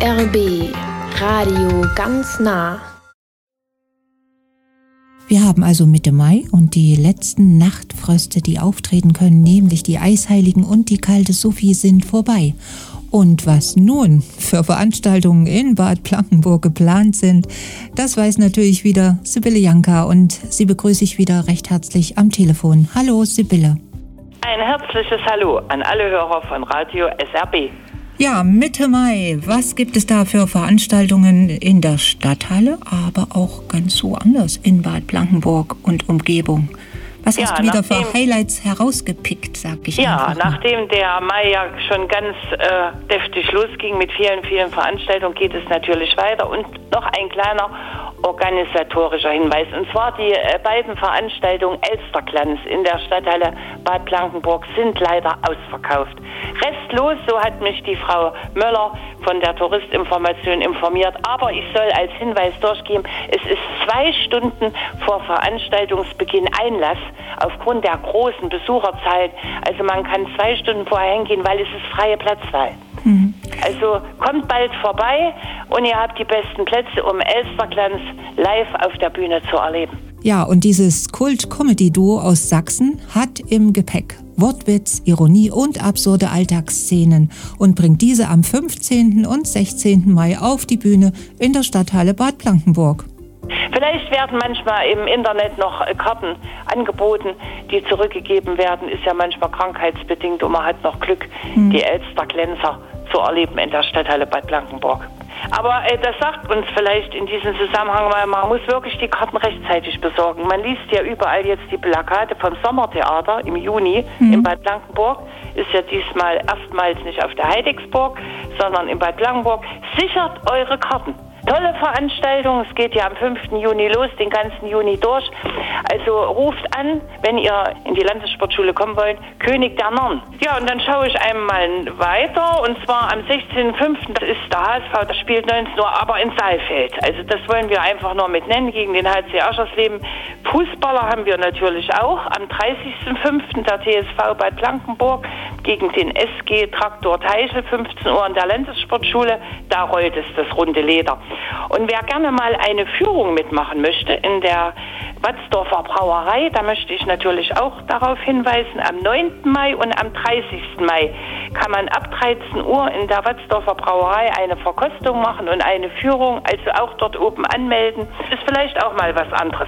SRB Radio ganz nah. Wir haben also Mitte Mai und die letzten Nachtfröste, die auftreten können, nämlich die Eisheiligen und die kalte Sophie, sind vorbei. Und was nun für Veranstaltungen in Bad Blankenburg geplant sind, das weiß natürlich wieder Sibylle Janka, und sie begrüße ich wieder recht herzlich am Telefon. Hallo Sibylle. Ein herzliches Hallo an alle Hörer von Radio SRB. Ja, Mitte Mai, was gibt es da für Veranstaltungen in der Stadthalle, aber auch ganz woanders in Bad Blankenburg und Umgebung? Was hast du wieder für Highlights herausgepickt, sag ich einfach mal. Nachdem der Mai ja schon ganz deftig losging mit vielen, vielen Veranstaltungen, geht es natürlich weiter. Und noch ein kleiner organisatorischer Hinweis. Und zwar die beiden Veranstaltungen Elsterglanz in der Stadthalle Bad Blankenburg sind leider ausverkauft. Restlos, so hat mich die Frau Möller von der Touristinformation informiert. Aber ich soll als Hinweis durchgeben, es ist 2 Stunden vor Veranstaltungsbeginn Einlass aufgrund der großen Besucherzahl. Also man kann 2 Stunden vorher hingehen, weil es ist freie Platzwahl. Mhm. Also kommt bald vorbei und ihr habt die besten Plätze, um Elsterglanz live auf der Bühne zu erleben. Ja, und dieses Kult-Comedy-Duo aus Sachsen hat im Gepäck Wortwitz, Ironie und absurde Alltagsszenen und bringt diese am 15. und 16. Mai auf die Bühne in der Stadthalle Bad Blankenburg. Vielleicht werden manchmal im Internet noch Karten angeboten, die zurückgegeben werden. Ist ja manchmal krankheitsbedingt und man hat noch Glück, die Elsterglänzer zu erleben in der Stadthalle Bad Blankenburg. Aber das sagt uns vielleicht in diesem Zusammenhang mal, man muss wirklich die Karten rechtzeitig besorgen. Man liest ja überall jetzt die Plakate vom Sommertheater im Juni in Bad Blankenburg. Ist ja diesmal erstmals nicht auf der Heidecksburg, sondern in Bad Blankenburg. Sichert eure Karten. Tolle Veranstaltung, es geht ja am 5. Juni los, den ganzen Juni durch. Also ruft an, wenn ihr in die Landessportschule kommen wollt, König der Narren. Ja, und dann schaue ich einmal weiter, und zwar am 16.05. Das ist der HSV, das spielt 19 Uhr, aber in Saalfeld. Also das wollen wir einfach nur mit nennen, gegen den HC Aschersleben. Fußballer haben wir natürlich auch. Am 30.05. der TSV Bad Blankenburg gegen den SG Traktor Teichel, 15 Uhr in der Landessportschule. Da rollt es das runde Leder. Und wer gerne mal eine Führung mitmachen möchte in der Watzdorfer Brauerei, da möchte ich natürlich auch darauf hinweisen, am 9. Mai und am 30. Mai kann man ab 13 Uhr in der Watzdorfer Brauerei eine Verkostung machen und eine Führung, also auch dort oben anmelden. Ist vielleicht auch mal was anderes.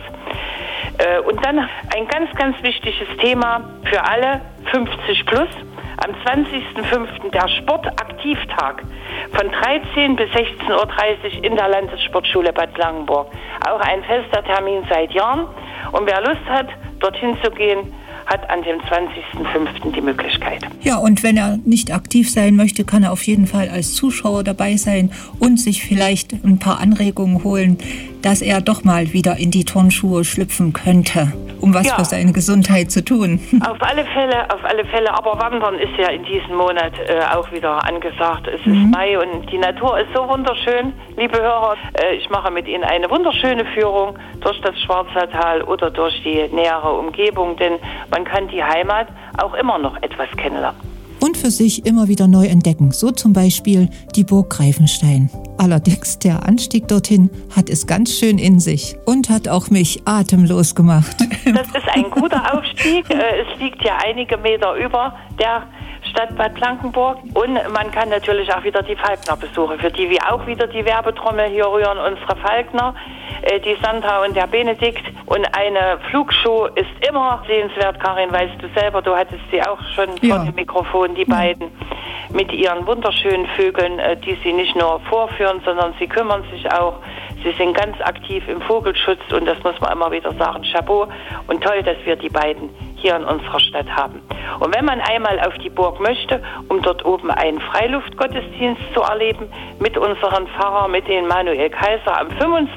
Und dann ein ganz, ganz wichtiges Thema für alle, 50 plus. Am 20.05. der Sportaktivtag von 13 bis 16.30 Uhr in der Landessportschule Bad Blankenburg. Auch ein fester Termin seit Jahren. Und wer Lust hat, dorthin zu gehen, hat an dem 20.05. die Möglichkeit. Ja, und wenn er nicht aktiv sein möchte, kann er auf jeden Fall als Zuschauer dabei sein und sich vielleicht ein paar Anregungen holen, dass er doch mal wieder in die Turnschuhe schlüpfen könnte, um was für seine Gesundheit zu tun. Auf alle Fälle. Aber Wandern ist ja in diesem Monat auch wieder angesagt. Es ist Mai und die Natur ist so wunderschön. Liebe Hörer, ich mache mit Ihnen eine wunderschöne Führung durch das Schwarzertal oder durch die nähere Umgebung, denn man kann die Heimat auch immer noch etwas kennenlernen. Und für sich immer wieder neu entdecken, so zum Beispiel die Burg Greifenstein. Allerdings, der Anstieg dorthin hat es ganz schön in sich und hat auch mich atemlos gemacht. Das ist ein guter Aufstieg. Es liegt ja einige Meter über der Stadt Bad Blankenburg. Und man kann natürlich auch wieder die Falkner besuchen, für die wir auch wieder die Werbetrommel hier rühren. Unsere Falkner, die Sandra und der Benedikt. Und eine Flugshow ist immer sehenswert, Karin, weißt du selber, du hattest sie auch schon vor dem Mikrofon, die beiden, mit ihren wunderschönen Vögeln, die sie nicht nur vorführen, sondern sie kümmern sich auch. Sie sind ganz aktiv im Vogelschutz und das muss man immer wieder sagen, Chapeau. Und toll, dass wir die beiden hier in unserer Stadt haben. Und wenn man einmal auf die Burg möchte, um dort oben einen Freiluftgottesdienst zu erleben, mit unserem Pfarrer, mit dem Manuel Kaiser, am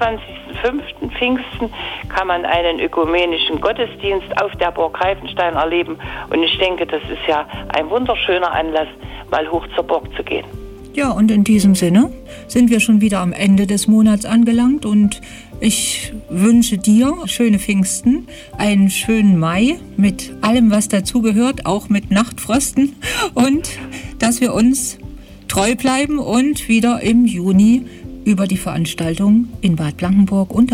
25.05. Pfingsten kann man einen ökumenischen Gottesdienst auf der Burg Greifenstein erleben. Und ich denke, das ist ja ein wunderschöner Anlass, mal hoch zur Burg zu gehen. Ja, und in diesem Sinne sind wir schon wieder am Ende des Monats angelangt und ich wünsche dir schöne Pfingsten, einen schönen Mai mit allem, was dazugehört, auch mit Nachtfrösten, und dass wir uns treu bleiben und wieder im Juni über die Veranstaltung in Bad Blankenburg und